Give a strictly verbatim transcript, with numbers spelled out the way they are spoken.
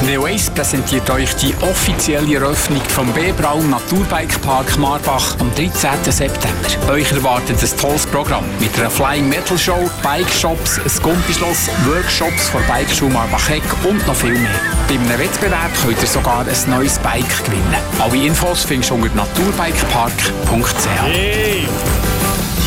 Neo Ace präsentiert euch die offizielle Eröffnung vom B-Braun Naturbike-Park Marbach am dreizehnten September. Euch erwartet ein tolles Programm mit einer Flying Metal Show, Bike-Shops, ein Gumpischloss, Workshops von Bikeschule Marbach-Heck und noch viel mehr. Bei einem Wettbewerb könnt ihr sogar ein neues Bike gewinnen. Alle Infos findest du unter naturbikepark punkt c h. Hey.